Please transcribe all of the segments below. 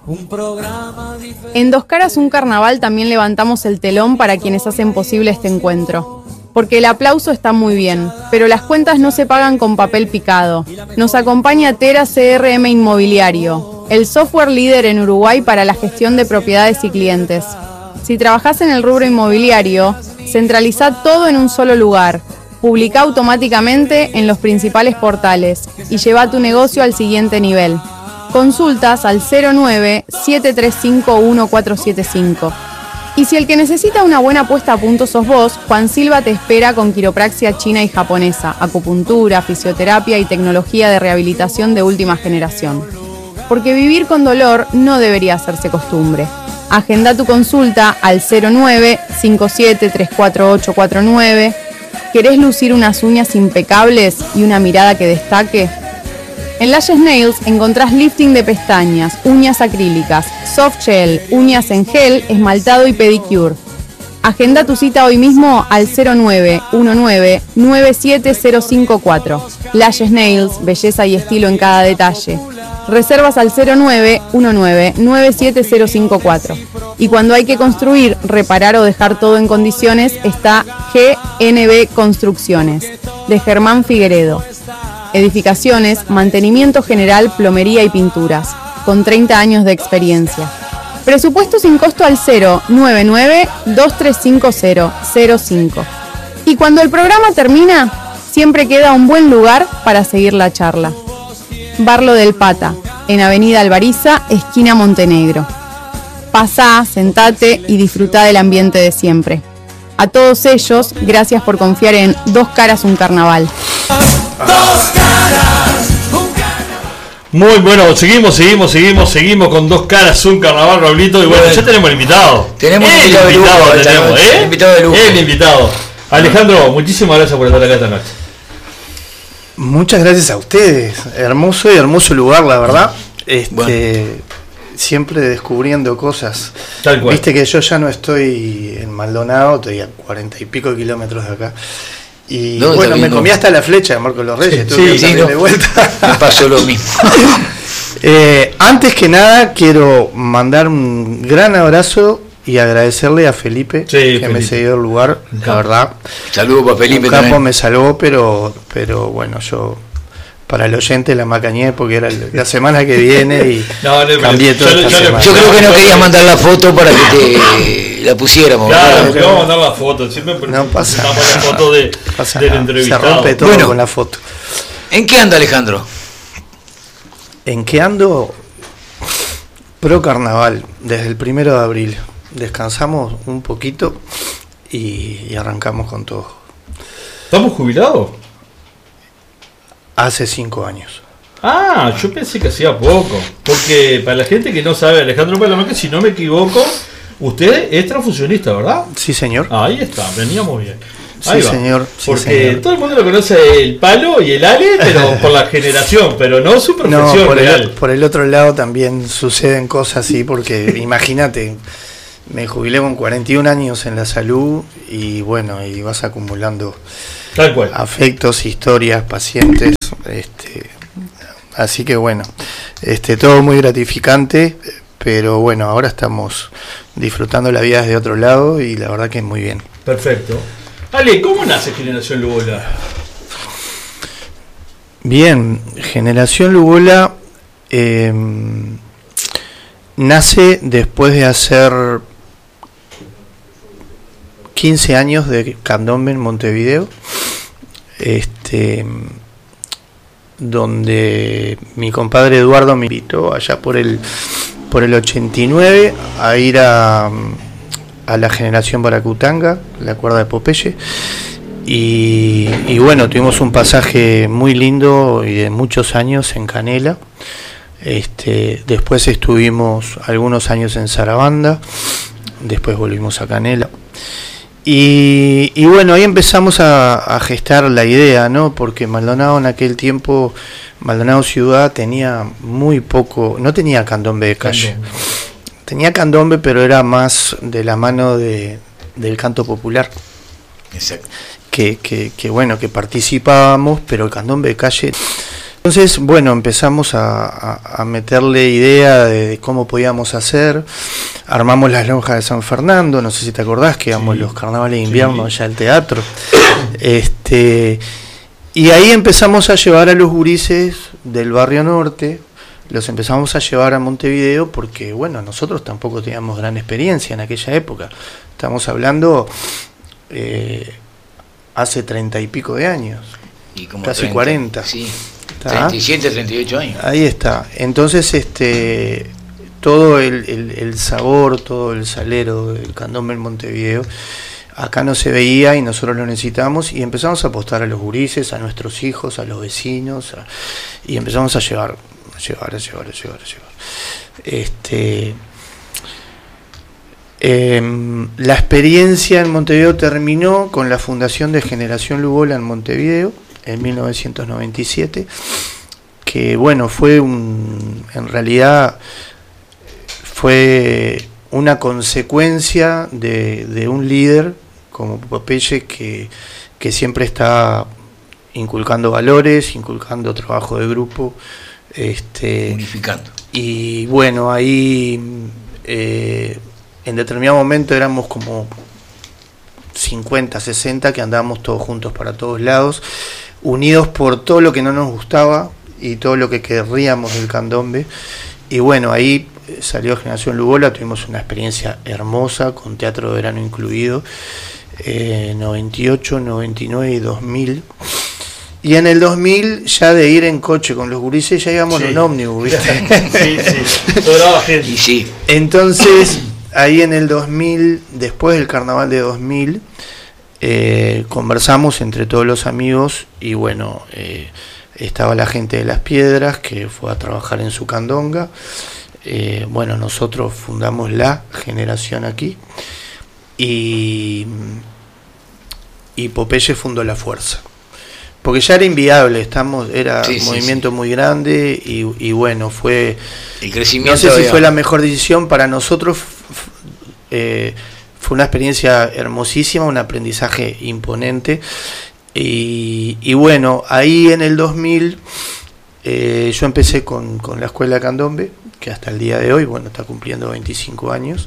En Dos Caras un Carnaval también levantamos el telón para quienes hacen posible este encuentro. Porque el aplauso está muy bien, pero las cuentas no se pagan con papel picado. Nos acompaña Tera CRM Inmobiliario, el software líder en Uruguay para la gestión de propiedades y clientes. Si trabajás en el rubro inmobiliario, centralizá todo en un solo lugar, publicá automáticamente en los principales portales y lleva tu negocio al siguiente nivel. Consultas al 09-735-1475. Y si el que necesita una buena puesta a punto sos vos, Juan Silva te espera con quiropraxia china y japonesa, acupuntura, fisioterapia y tecnología de rehabilitación de última generación. Porque vivir con dolor no debería hacerse costumbre. Agenda tu consulta al 09-57-34849. ¿Querés lucir unas uñas impecables y una mirada que destaque? En Lashes Nails encontrás lifting de pestañas, uñas acrílicas, soft gel, uñas en gel, esmaltado y pedicure. Agenda tu cita hoy mismo al 09-19-97054. Lashes Nails, belleza y estilo en cada detalle. Reservas al 09-19-97054. Y cuando hay que construir, reparar o dejar todo en condiciones, está GNB Construcciones, de Germán Figueredo. Edificaciones, mantenimiento general, plomería y pinturas, con 30 años de experiencia. Presupuesto sin costo al 099-235005. Y cuando el programa termina, siempre queda un buen lugar para seguir la charla. Barlo del Pata, en Avenida Alvariza, esquina Montenegro. Pasá, sentate y disfrutá del ambiente de siempre. A todos ellos, gracias por confiar en Dos Caras un Carnaval. Muy bueno, seguimos con Dos Caras un Carnaval, Raulito. Y bueno, ya tenemos el invitado. Tenemos el invitado de lujo. El invitado. Alejandro, muchísimas gracias por estar acá esta noche. Muchas gracias a ustedes. Hermoso lugar, la verdad. Siempre descubriendo cosas. Tal cual. Viste que yo ya no estoy en Maldonado, estoy a 40 y pico kilómetros de acá. Y no, bueno, me comí hasta la flecha de Marcos Los Reyes. De vuelta. Me pasó lo mismo. Antes que nada, quiero mandar un gran abrazo y agradecerle a Felipe, que me cedió el lugar, la verdad. Saludos para Felipe. Un capo me salvó, pero bueno, yo para el oyente la macañé porque era la semana que viene y cambié todo. Yo creo que no querías mandar la foto para que te la pusiéramos. Claro, que vamos a mandar la foto. Siempre no pasa la foto del entrevistado. Se rompe todo con la foto. ¿En qué anda, Alejandro? ¿En qué ando? Pro Carnaval, desde el 1 de abril. Descansamos un poquito y arrancamos con todo. ¿Estamos jubilados? Hace 5 años. Ah, yo pensé que hacía poco. Porque para la gente que no sabe, Alejandro Palomaque, si no me equivoco, usted es transfusionista, ¿verdad? Sí, señor. Ahí está, veníamos bien. Ahí sí, va. Señor. Porque sí, señor. Todo el mundo lo conoce el Palo y el Ale, pero por la generación, pero no su profesión real. Por el otro lado también suceden cosas así, porque imagínate, me jubilé con 41 años en la salud y bueno, y vas acumulando tal cual afectos, historias, pacientes, así que bueno, todo muy gratificante, pero bueno, ahora estamos disfrutando la vida desde otro lado y la verdad que es muy bien. Perfecto. Ale, ¿cómo nace Generación Lugola? Bien, Generación Lugola nace después de hacer 15 años de candombe en Montevideo, donde mi compadre Eduardo me invitó allá por el 89 a ir a la Generación Baracutanga, la cuerda de Popeye, y bueno, tuvimos un pasaje muy lindo y de muchos años en Canela. Después estuvimos algunos años en Sarabanda, después volvimos a Canela. Y bueno, ahí empezamos a gestar la idea, ¿no? Porque Maldonado en aquel tiempo, Maldonado ciudad, tenía muy poco, no tenía candombe de calle. Tenía candombe, pero era más de la mano del canto popular. Exacto. Que bueno, que participábamos, pero el candombe de calle Entonces, bueno, empezamos a meterle idea de cómo podíamos hacer. Armamos las lonjas de San Fernando, no sé si te acordás que íbamos los carnavales de invierno allá al teatro. Y ahí empezamos a llevar a los gurises del barrio norte, los empezamos a llevar a Montevideo porque, bueno, nosotros tampoco teníamos gran experiencia en aquella época. Estamos hablando hace 30 y pico de años, y como casi 30, 40. Sí. ¿Está? 37, 38 años. Ahí está. Entonces, todo el sabor, todo el salero del candombe en Montevideo, acá no se veía y nosotros lo necesitamos y empezamos a apostar a los gurises, a nuestros hijos, a los vecinos, y empezamos a llevar. La experiencia en Montevideo terminó con la fundación de Generación Lugola en Montevideo en 1997, que bueno, en realidad fue una consecuencia de un líder como Popeye que siempre está inculcando valores, inculcando trabajo de grupo, unificando. Y bueno, ahí en determinado momento éramos como 50, 60 que andábamos todos juntos para todos lados, unidos por todo lo que no nos gustaba y todo lo que querríamos del candombe. Y bueno, ahí salió Generación Lugola, tuvimos una experiencia hermosa con teatro de verano incluido, 98, 99 y 2000. Y en el 2000, ya de ir en coche con los gurises, ya íbamos en un ómnibus, ¿viste? Sobraba gente. Y sí. Entonces, ahí en el 2000, después del carnaval de 2000, conversamos entre todos los amigos y bueno, estaba la gente de Las Piedras que fue a trabajar en su candonga. Bueno, nosotros fundamos la generación aquí y Popeye fundó La Fuerza. Porque ya era inviable, era un movimiento muy grande y bueno, fue el crecimiento. No sé si fue la mejor decisión para nosotros, fue una experiencia hermosísima, un aprendizaje imponente y bueno, ahí en el 2000 yo empecé con la Escuela de Candombe, que hasta el día de hoy, bueno, está cumpliendo 25 años.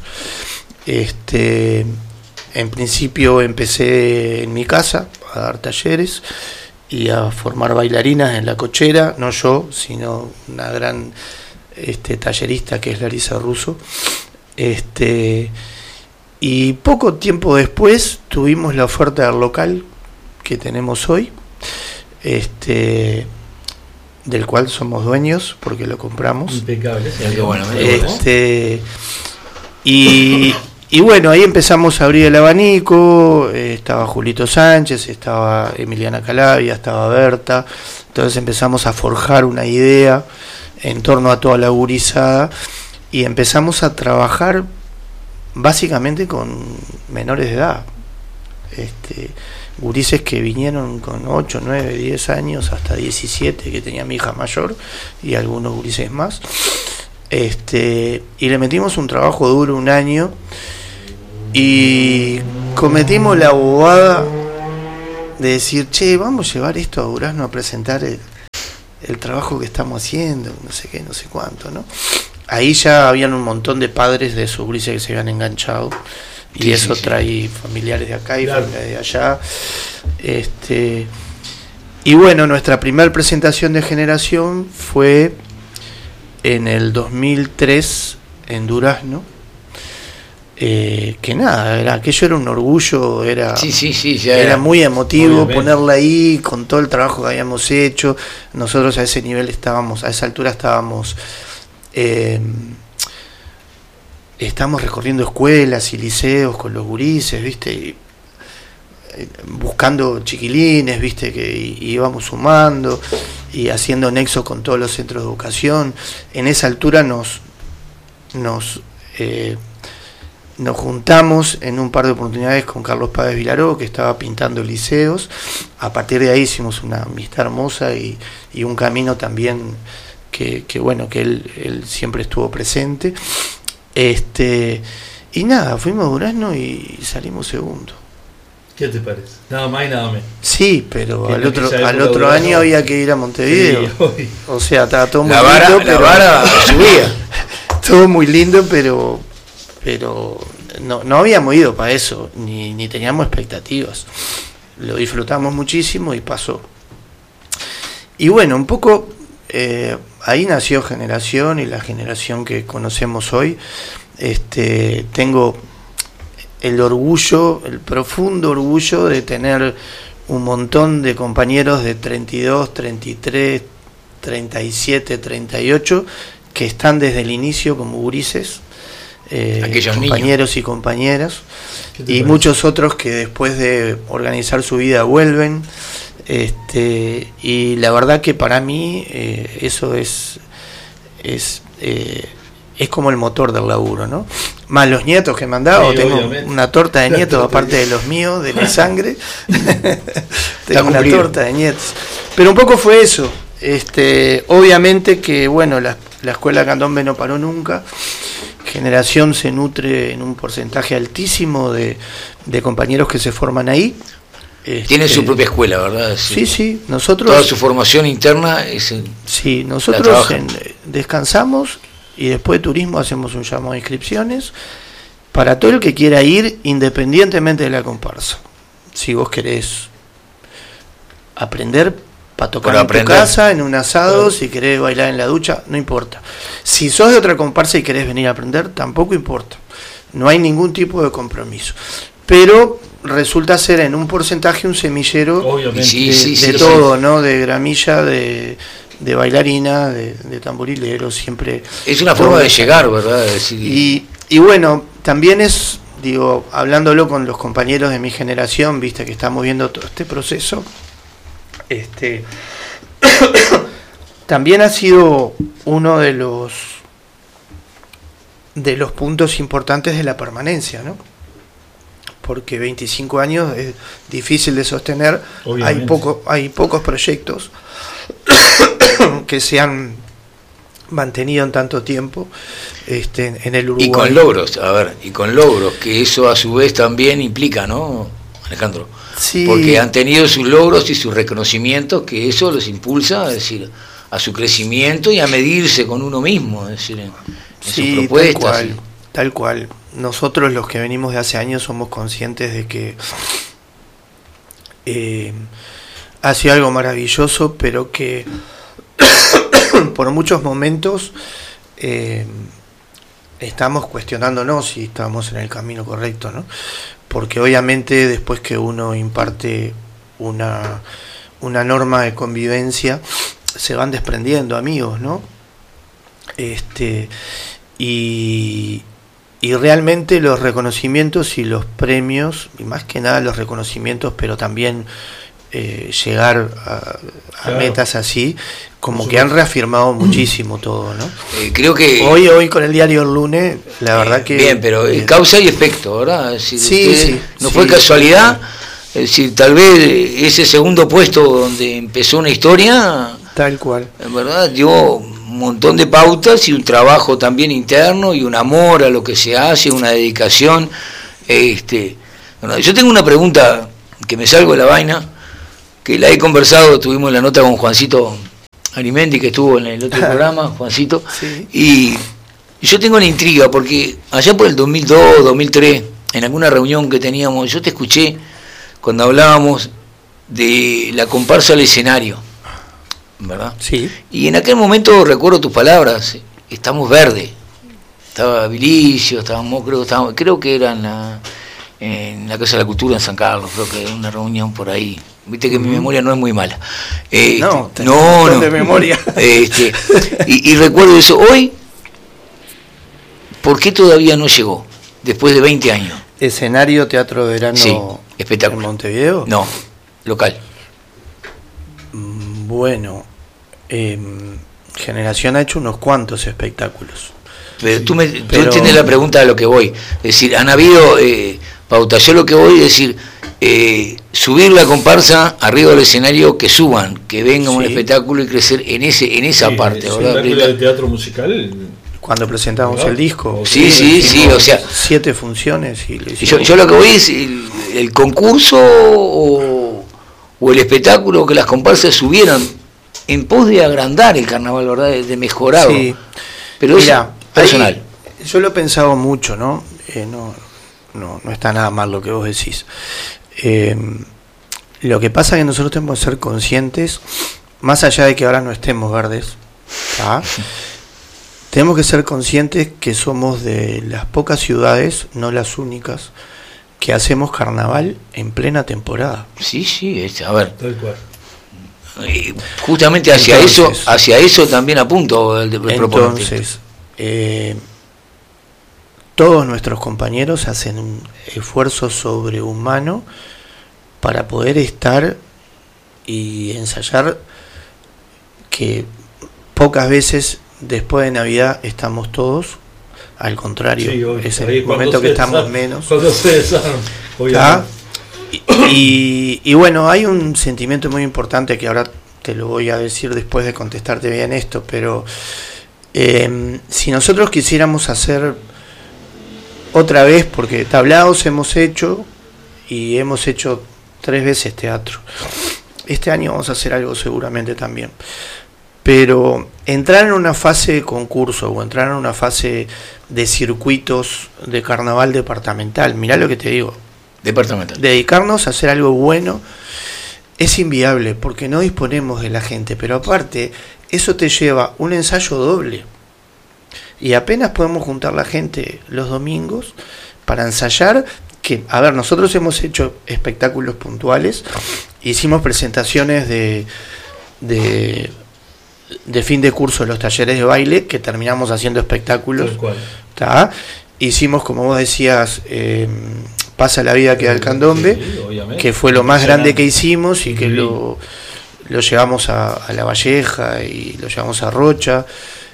En principio empecé en mi casa a dar talleres y a formar bailarinas en La Cochera, no yo, sino una gran tallerista que es Larisa Russo. Y poco tiempo después tuvimos la oferta del local que tenemos hoy, del cual somos dueños porque lo compramos. Impecable. Y bueno, ahí empezamos a abrir el abanico, estaba Julito Sánchez, estaba Emiliana Calavia, estaba Berta, entonces empezamos a forjar una idea en torno a toda la gurizada y empezamos a trabajar básicamente con menores de edad, gurises que vinieron con 8, 9, 10 años, hasta 17, que tenía mi hija mayor, y algunos gurises más, y le metimos un trabajo duro, un año, y cometimos la bobada de decir, che, vamos a llevar esto a Durazno a presentar el trabajo que estamos haciendo, no sé qué, no sé cuánto, ¿no? Ahí ya habían un montón de padres de esos gurises que se habían enganchado, y eso trae familiares de acá y familiares de allá. Y bueno, nuestra primera presentación de generación fue en el 2003 en Durazno. Que nada, aquello era un orgullo, era muy emotivo. Obviamente. Ponerla ahí con todo el trabajo que habíamos hecho. Nosotros a ese nivel estábamos, a esa altura estábamos recorriendo escuelas y liceos con los gurises, ¿viste? Y, buscando chiquilines, ¿viste? Que íbamos sumando y haciendo nexo con todos los centros de educación. En esa altura nos juntamos en un par de oportunidades con Carlos Páez Vilaró, que estaba pintando liceos. A partir de ahí hicimos una amistad hermosa y un camino también que bueno, que él siempre estuvo presente. Y nada, fuimos a Durazno y salimos segundo. ¿Qué te parece? Nada más y nada menos. Sí, pero Que al en otro aquella al época otro duraba- año había que ir a Montevideo. Sí, hoy. O sea, estaba todo muy La vara, lindo, la pero vara subía. todo muy lindo, pero no habíamos ido para eso, ni teníamos expectativas. Lo disfrutamos muchísimo y pasó. Y bueno, un poco ahí nació Generación y la generación que conocemos hoy. Tengo el orgullo, el profundo orgullo de tener un montón de compañeros de 32, 33, 37, 38 que están desde el inicio como gurises, Aquellos compañeros y compañeras, ¿Qué te y parece? muchos otros que después de organizar su vida vuelven. Y la verdad que para mí eso es como el motor del laburo, ¿no? Más los nietos que me han dado, Sí, tengo obviamente. una torta de La nietos torta aparte de los míos, de mi sangre. Tengo una cumplido. torta de nietos. Pero un poco fue eso. Obviamente que, bueno, la escuela Candombe no paró nunca. Generación se nutre en un porcentaje altísimo de compañeros que se forman ahí. Tiene su propia escuela, ¿verdad? Sí, nosotros... Toda su formación interna es... Sí, la nosotros trabajan. descansamos y después de turismo hacemos un llamado de inscripciones para todo el que quiera ir independientemente de la comparsa. Si vos querés aprender para tocar Para en aprender. tu casa, en un asado, si querés bailar en la ducha, no importa. Si sos de otra comparsa y querés venir a aprender, tampoco importa. No hay ningún tipo de compromiso. Pero resulta ser en un porcentaje un semillero Obviamente. Sí, de, sí, de sí, todo, ¿no? De gramilla, de bailarina, de tamborilero, siempre. Es una todo forma de eso. llegar, ¿verdad? Es decir, Y bueno, también es, digo, hablándolo con los compañeros de mi generación, viste que estamos viendo todo este proceso, también ha sido uno de los puntos importantes de la permanencia, ¿no? Porque 25 años es difícil de sostener, Obviamente. hay pocos proyectos que se han mantenido en tanto tiempo en el Uruguay. y con logros, que eso a su vez también implica, ¿no, Alejandro? Sí. Porque han tenido sus logros y sus reconocimientos, que eso los impulsa, es decir, a su crecimiento y a medirse con uno mismo, es decir, en sus propuestas. Tal cual. Nosotros los que venimos de hace años somos conscientes de que ha sido algo maravilloso, pero que por muchos momentos estamos cuestionándonos si estamos en el camino correcto, ¿no? Porque obviamente después que uno imparte una norma de convivencia, se van desprendiendo amigos, ¿no? Y realmente los reconocimientos y los premios, y más que nada los reconocimientos, pero también llegar a Claro. metas así, como Por que han supuesto. reafirmado muchísimo todo, ¿no? Creo que... Hoy con el diario El Lunes, la verdad que... Bien, pero causa y efecto, ¿verdad? Es decir, Sí, ustedes- sí, no sí. fue casualidad, es decir, tal vez ese segundo puesto donde empezó una historia, Tal cual. en verdad, dio un montón de pautas y un trabajo también interno y un amor a lo que se hace, una dedicación. Bueno, yo tengo una pregunta que me salgo de la vaina, que la he conversado, tuvimos la nota con Juancito Arimendi, que estuvo en el otro programa, Juancito, Sí. y yo tengo la intriga, porque allá por el 2002, 2003, en alguna reunión que teníamos, yo te escuché cuando hablábamos de la comparsa al escenario, ¿verdad? Sí. Y en aquel momento recuerdo tus palabras, estamos verdes. Estaba Vilicio, estábamos, creo que era en la Casa de la Cultura en San Carlos, creo que era una reunión por ahí. Viste que mi memoria no es muy mala. No, tenés un montón de memoria. Y recuerdo eso. Hoy, ¿por qué todavía no llegó? Después de 20 años. Escenario Teatro de Verano Sí, espectáculo. en Montevideo. No, local. Bueno, Generación ha hecho unos cuantos espectáculos. Pero tú pero- entiendes la pregunta a lo que voy. Es decir, han habido pautas. Yo lo que voy es decir, subir la comparsa arriba del escenario, que suban, que venga un Sí. espectáculo y crecer en esa Sí, parte, es ¿verdad? una escuela de teatro musical. cuando presentamos el disco. Sí, o sea, 7 funciones y yo lo que voy es el concurso o el espectáculo, que las comparsas subieran en pos de agrandar el carnaval, ¿verdad? De mejorarlo. Sí. Pero mira, es personal. Yo lo he pensado mucho, ¿no? No está nada mal lo que vos decís. Lo que pasa es que nosotros tenemos que ser conscientes, más allá de que ahora no estemos verdes, ¿tá? Tenemos que ser conscientes que somos de las pocas ciudades, no las únicas, que hacemos carnaval en plena temporada. Sí, a ver. Tal cual. Justamente hacia eso también apunto el proponente. Entonces, todos nuestros compañeros hacen un esfuerzo sobrehumano para poder estar y ensayar, que pocas veces después de Navidad estamos todos, al contrario, es el momento que estamos menos. Y bueno, hay un sentimiento muy importante que ahora te lo voy a decir después de contestarte bien esto, pero si nosotros quisiéramos hacer otra vez, porque tablaos hemos hecho y hemos hecho 3 veces teatro, este año vamos a hacer algo seguramente también, pero entrar en una fase de concurso o entrar en una fase de circuitos de carnaval departamental, mirá lo que te digo, departamental, dedicarnos a hacer algo bueno es inviable porque no disponemos de la gente, pero aparte eso te lleva un ensayo doble y apenas podemos juntar la gente los domingos para ensayar. Que, a ver, nosotros hemos hecho espectáculos puntuales, hicimos presentaciones de fin de curso de los talleres de baile, que terminamos haciendo espectáculos. ¿Tá? Hicimos, como vos decías, Pasa la vida que da el candombe, que fue lo más grande que hicimos y que lo llevamos a La Valleja y lo llevamos a Rocha,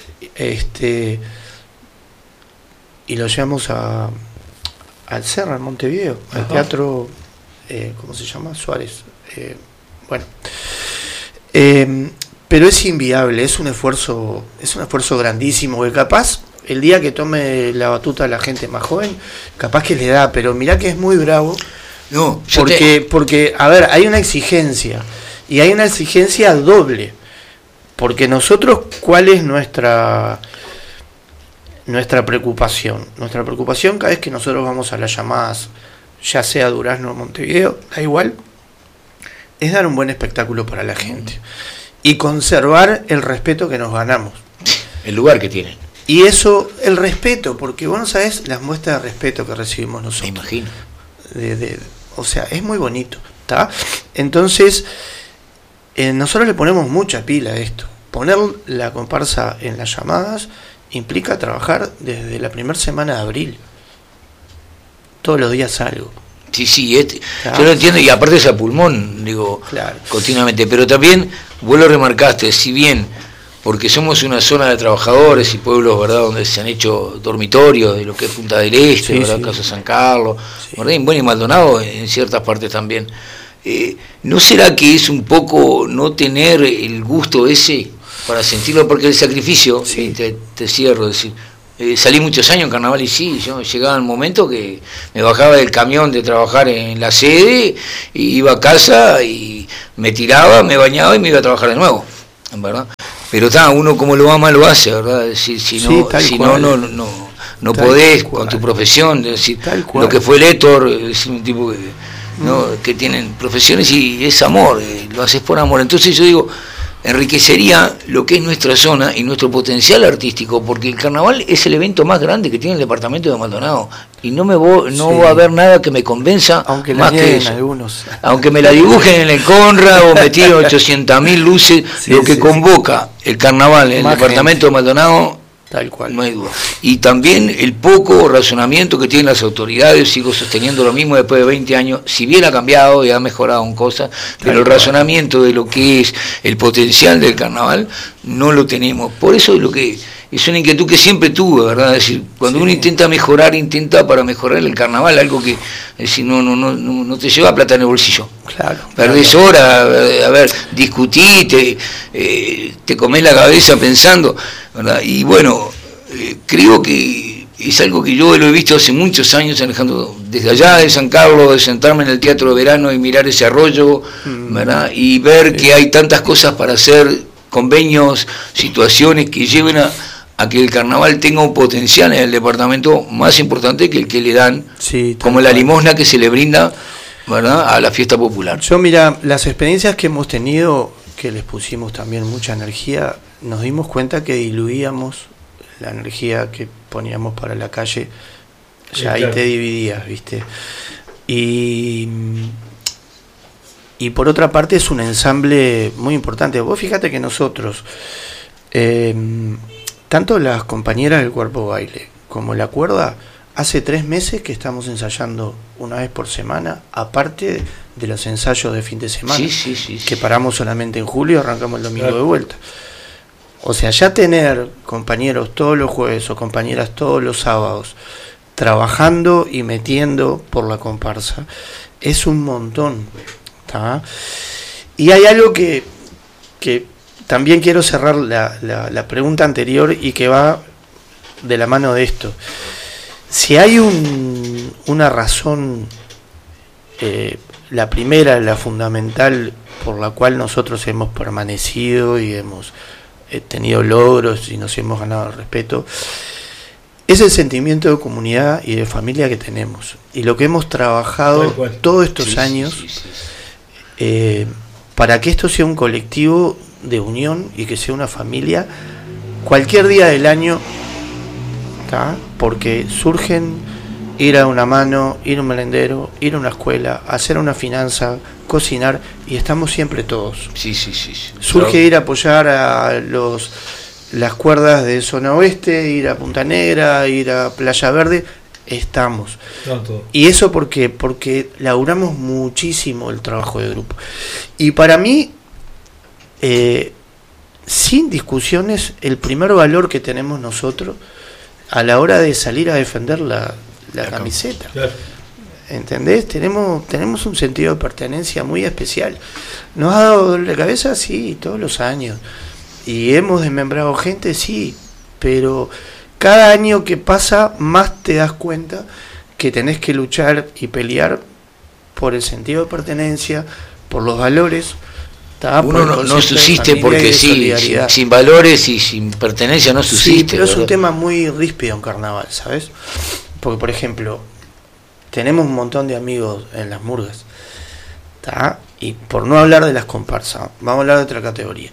y lo llevamos al Serra, en Montevideo, al teatro, ¿cómo se llama? Suárez. Pero es inviable, es un esfuerzo grandísimo, que capaz el día que tome la batuta la gente más joven, capaz que le da, pero mirá que es muy bravo. No, porque a ver, hay una exigencia, y hay una exigencia doble, porque nosotros, ¿cuál es nuestra preocupación? Nuestra preocupación cada vez que nosotros vamos a las llamadas, ya sea Durazno o Montevideo, da igual, es dar un buen espectáculo para la gente y conservar el respeto que nos ganamos, el lugar que tienen. Y eso, el respeto, porque vos no sabés las muestras de respeto que recibimos nosotros. Me imagino. O sea, es muy bonito, ¿está? Entonces, nosotros le ponemos mucha pila a esto. Poner la comparsa en las llamadas implica trabajar desde la primera semana de abril. Todos los días algo. Sí, yo lo entiendo, y aparte es a pulmón, digo, claro, continuamente. Pero también, vos lo remarcaste, si bien, porque somos una zona de trabajadores y pueblos, ¿verdad?, donde se han hecho dormitorios de lo que es Punta del Este, ¿verdad?, Casa San Carlos, ¿verdad?, y Maldonado en ciertas partes también. ¿No será que es un poco no tener el gusto ese para sentirlo? Porque el sacrificio, te cierro, decir, salí muchos años en carnaval y sí, yo llegaba un momento que me bajaba del camión de trabajar en la sede, y iba a casa y me tiraba, me bañaba y me iba a trabajar de nuevo, ¿verdad? Pero uno como lo ama lo hace, ¿verdad? Si no podés con tu profesión, es decir, lo que fue el Héctor, es un tipo que tienen profesiones y es amor, lo haces por amor. Entonces yo digo, enriquecería lo que es nuestra zona y nuestro potencial artístico, porque el carnaval es el evento más grande que tiene el departamento de Maldonado, y no va a haber nada que me convenza, aunque más que eso. Algunos. Aunque me la dibujen en el Conrad o me tiren 800.000 luces, lo que convoca el carnaval en el departamento de Maldonado, tal cual, no hay duda. Y también el poco razonamiento que tienen las autoridades, sigo sosteniendo lo mismo después de 20 años, si bien ha cambiado y ha mejorado en cosas, pero el razonamiento de lo que es el potencial del carnaval no lo tenemos. Por eso es una inquietud que siempre tuve, ¿verdad? Es decir, cuando uno intenta mejorar, intenta para mejorar el carnaval, algo que, es decir, no te lleva plata en el bolsillo. Claro. Perdés horas, a ver, discutís, te comés la cabeza pensando, ¿verdad? Y bueno, creo que es algo que yo lo he visto hace muchos años, Alejandro, desde allá de San Carlos, de sentarme en el Teatro de Verano y mirar ese arroyo, ¿verdad? Y ver que hay tantas cosas para hacer, convenios, situaciones que lleven a que el carnaval tenga un potencial en el departamento más importante que el que le dan, como la limosna que se le brinda, ¿verdad?, a la fiesta popular. Yo, mira, las experiencias que hemos tenido, que les pusimos también mucha energía, nos dimos cuenta que diluíamos la energía que poníamos para la calle, ya ahí te dividías, ¿viste? Y por otra parte es un ensamble muy importante. Vos fíjate que nosotros, tanto las compañeras del cuerpo baile como la cuerda, hace 3 meses que estamos ensayando una vez por semana, aparte de los ensayos de fin de semana, que paramos solamente en julio y arrancamos el domingo de vuelta. O sea, ya tener compañeros todos los jueves o compañeras todos los sábados trabajando y metiendo por la comparsa es un montón, ¿tá? Y hay algo que también quiero cerrar la pregunta anterior y que va de la mano de esto. Si hay una razón, la primera, la fundamental, por la cual nosotros hemos permanecido y hemos tenido logros y nos hemos ganado el respeto, es el sentimiento de comunidad y de familia que tenemos. Y lo que hemos trabajado todos estos años para que esto sea un colectivo de unión y que sea una familia cualquier día del año, ¿tá? Porque surgen ir a una mano, ir a un merendero, ir a una escuela, hacer una finanza, cocinar, y estamos siempre todos. Surge ir a apoyar a las cuerdas de zona oeste, ir a Punta Negra, ir a Playa Verde, estamos. Y eso porque laburamos muchísimo el trabajo de grupo. Y para mí, sin discusiones, el primer valor que tenemos nosotros a la hora de salir a defender la camiseta. Claro. ¿Entendés? Tenemos un sentido de pertenencia muy especial. ¿Nos ha dado dolor de cabeza? Sí, todos los años. ¿Y hemos desmembrado gente? Sí, pero cada año que pasa más te das cuenta que tenés que luchar y pelear por el sentido de pertenencia, por los valores. Uno no subsiste porque sí, sin valores y sin pertenencia no subsiste. Sí, pero ¿verdad? Es un tema muy ríspido en carnaval, ¿sabes? Porque, por ejemplo, tenemos un montón de amigos en las murgas, ¿tá? Y por no hablar de las comparsas, vamos a hablar de otra categoría.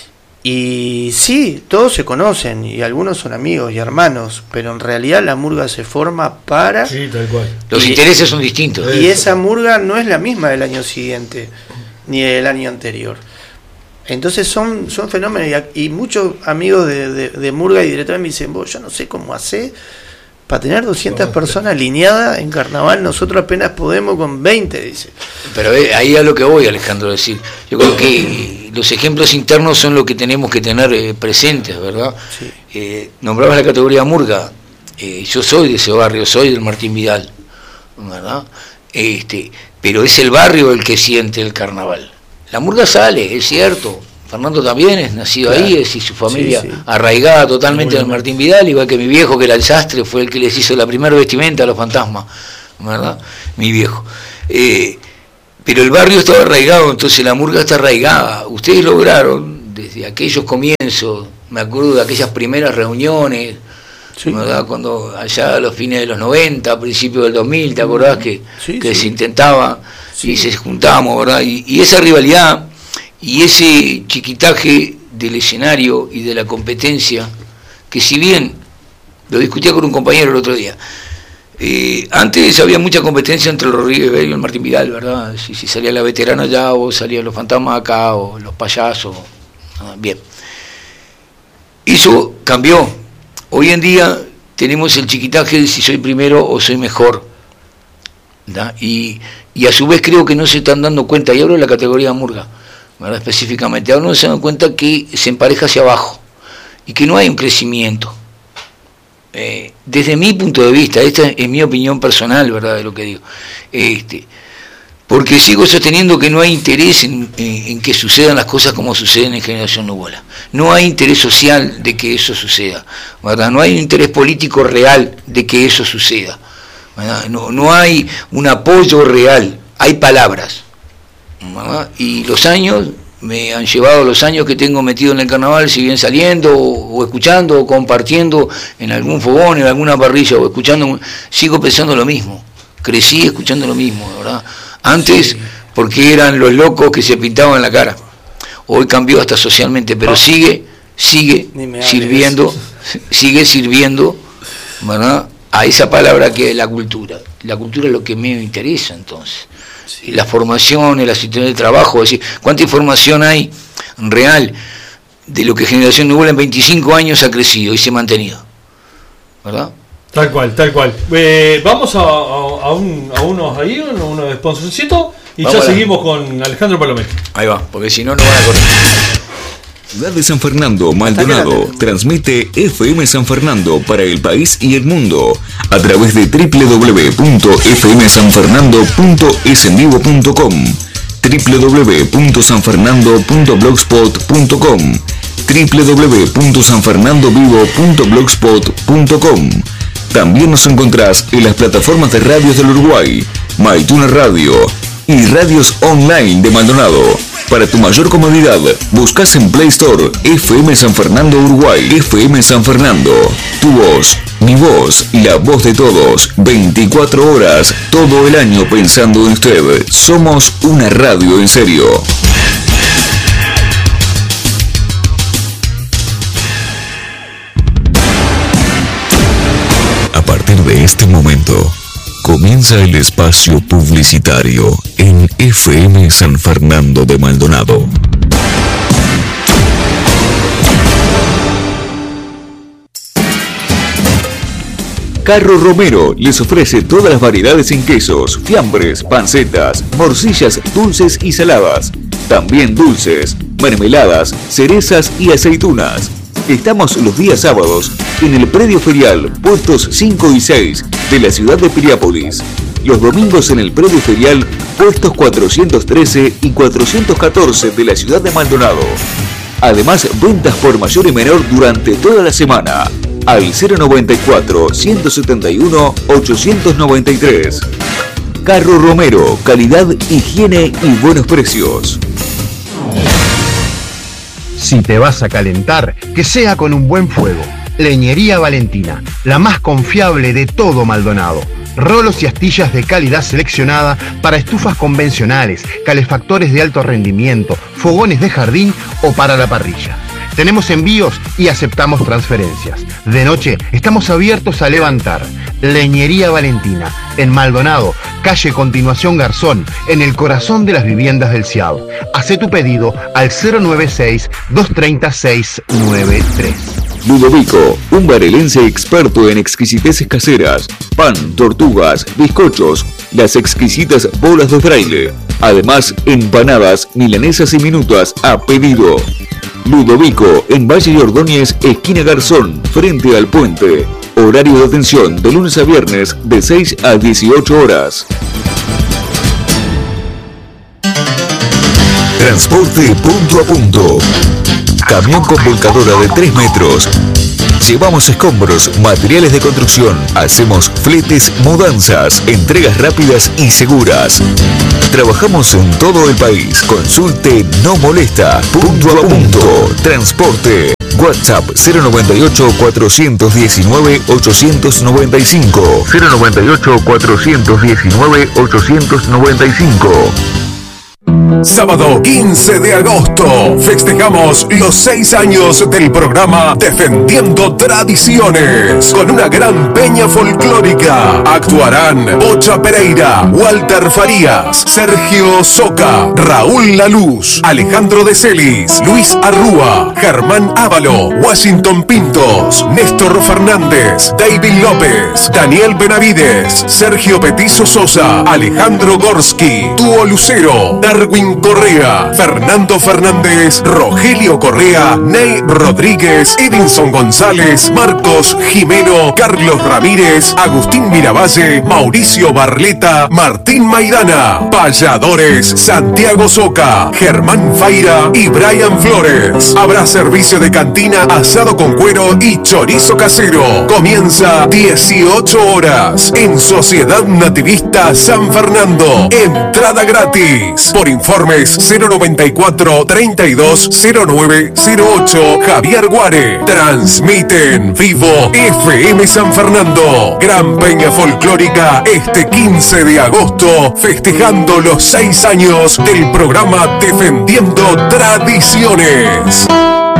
Y sí, todos se conocen y algunos son amigos y hermanos, pero en realidad la murga se forma para... Sí, tal cual. Los intereses son distintos. Y esa murga no es la misma del año siguiente, ni del año anterior. Entonces son fenómenos, y muchos amigos de murga y directores me dicen, vos, yo no sé cómo hacer para tener 200 personas alineadas en carnaval, nosotros apenas podemos con 20, dice. Pero ahí a lo que voy, Alejandro, decir, yo creo que los ejemplos internos son lo que tenemos que tener presentes, ¿verdad? Sí. Nombrabas la categoría murga, yo soy de ese barrio, soy del Martín Vidal, ¿verdad? Pero es el barrio el que siente el carnaval. La murga sale, es cierto. Fernando también es nacido ahí, y su familia arraigada totalmente del Martín Vidal, igual que mi viejo, que era el sastre, fue el que les hizo la primera vestimenta a los fantasmas, ¿verdad? Mi viejo. Pero el barrio estaba arraigado, entonces la murga está arraigada. Ustedes lograron, desde aquellos comienzos, me acuerdo de aquellas primeras reuniones, ¿verdad? Cuando allá a los fines de los 90, a principios del 2000, ¿te acordás que se intentaba y se juntábamos, ¿verdad? Y esa rivalidad y ese chiquitaje del escenario y de la competencia, que si bien lo discutía con un compañero el otro día, antes había mucha competencia entre el Rodríguez Bell y el Martín Vidal, ¿verdad? Si salía la veterana allá o salían los fantasmas acá o los payasos, bien. Eso cambió. Hoy en día tenemos el chiquitaje de si soy primero o soy mejor, ¿verdad? Y a su vez creo que no se están dando cuenta, y hablo de la categoría murga, ¿verdad? Específicamente, ahora no se dan cuenta que se empareja hacia abajo y que no hay un crecimiento. Desde mi punto de vista, esta es mi opinión personal, ¿verdad?, de lo que digo, porque sigo sosteniendo que no hay interés en que sucedan las cosas como suceden en Generación Nubola. No hay interés social de que eso suceda, ¿verdad? No hay un interés político real de que eso suceda, ¿verdad? No hay un apoyo real, hay palabras, ¿verdad? Y los años me han llevado, los años que tengo metido en el carnaval, si bien saliendo o escuchando o compartiendo en algún fogón, en alguna parrilla o escuchando, sigo pensando lo mismo. Crecí escuchando lo mismo, ¿verdad? Antes, porque eran los locos que se pintaban la cara. Hoy cambió hasta socialmente, pero sigue sirviendo, ¿verdad? A esa palabra que es la cultura. La cultura es lo que me interesa, entonces. Sí. La formación, la situación de trabajo, es decir, ¿cuánta información hay real de lo que Generación Nubola en 25 años ha crecido y se ha mantenido? ¿Verdad? Tal cual. Vamos a unos sponsorcitos y vamos, ya seguimos con Alejandro Palomeque. Ahí va, porque si no, no van a correr. Ciudad de San Fernando, Maldonado, transmite FM San Fernando para el país y el mundo a través de www.fmsanfernando.esenvivo.com, www.sanfernando.blogspot.com, www.sanfernandovivo.blogspot.com. También nos encontrás en las plataformas de radios del Uruguay, MyTuner Radio y radios online de Maldonado. Para tu mayor comodidad, buscas en Play Store FM San Fernando Uruguay. FM San Fernando, tu voz, mi voz, la voz de todos, 24 horas, todo el año pensando en usted. Somos una radio en serio. A partir de este momento, comienza el espacio publicitario en FM San Fernando de Maldonado. Carro Romero les ofrece todas las variedades en quesos, fiambres, pancetas, morcillas dulces y saladas. También dulces, mermeladas, cerezas y aceitunas. Estamos los días sábados en el predio ferial, puestos 5 y 6 de la ciudad de Piriápolis. Los domingos en el predio ferial, puestos 413 y 414 de la ciudad de Maldonado. Además, ventas por mayor y menor durante toda la semana. Al 094-171-893. Carro Romero, calidad, higiene y buenos precios. Si te vas a calentar, que sea con un buen fuego. Leñería Valentina, la más confiable de todo Maldonado. Rolos y astillas de calidad seleccionada para estufas convencionales, calefactores de alto rendimiento, fogones de jardín o para la parrilla. Tenemos envíos y aceptamos transferencias. De noche estamos abiertos a levantar. Leñería Valentina, en Maldonado, calle Continuación Garzón, en el corazón de las viviendas del CIAB. Hacé tu pedido al 096-230-693. Ludovico, un barelense experto en exquisiteces caseras, pan, tortugas, bizcochos, las exquisitas bolas de fraile. Además, empanadas, milanesas y minutas a pedido. Ludovico, en Valle y Ordóñez, esquina Garzón, frente al puente. Horario de atención de lunes a viernes de 6 a 18 horas. Transporte punto a punto. Camión con volcadora de 3 metros. Llevamos escombros, materiales de construcción. Hacemos fletes, mudanzas, entregas rápidas y seguras. Trabajamos en todo el país. Consulte No Molesta. Punto a punto. Transporte. WhatsApp 098-419-895. 098-419-895. Sábado 15 de agosto festejamos los 6 años del programa Defendiendo Tradiciones con una gran peña folclórica. Actuarán Bocha Pereira, Walter Farías, Sergio Soca, Raúl Laluz, Alejandro de Celis, Luis Arrúa, Germán Ávalo, Washington Pintos, Néstor Fernández, David López, Daniel Benavides, Sergio Petizo Sosa, Alejandro Gorski, Tuo Lucero, Darwin Martín Correa, Fernando Fernández, Rogelio Correa, Ney Rodríguez, Edinson González, Marcos Jimeno, Carlos Ramírez, Agustín Miravalle, Mauricio Barleta, Martín Maidana. Payadores, Santiago Soca, Germán Faira y Brian Flores. Habrá servicio de cantina, asado con cuero y chorizo casero. Comienza 18 horas en Sociedad Nativista San Fernando. Entrada gratis. Por informes 094 320908 Javier Guare. Transmiten vivo FM San Fernando. Gran peña folclórica este 15 de agosto, festejando los 6 años del programa Defendiendo Tradiciones.